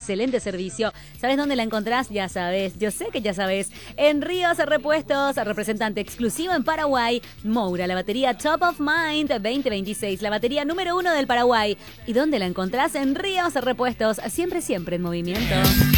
excelente servicio. ¿Sabes dónde la encontrás? Ya sabes, yo sé que ya sabes. En Ríos Repuestos, representante exclusivo en Paraguay, Moura, la batería Top of Mind 2026, la batería número 1 del Paraguay. ¿Y dónde la encontrás? En Ríos Repuestos, siempre en movimiento.